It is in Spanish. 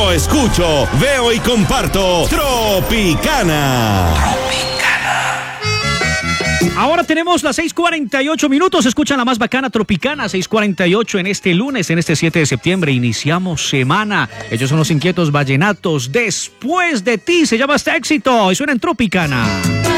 Yo escucho, veo y comparto Tropicana. Ahora tenemos las 6:48 minutos. Escuchan la más bacana Tropicana, 6:48 en este lunes, en este 7 de septiembre. Iniciamos semana. Ellos son los Inquietos Vallenatos. Después de ti se llama este éxito y suena en Tropicana.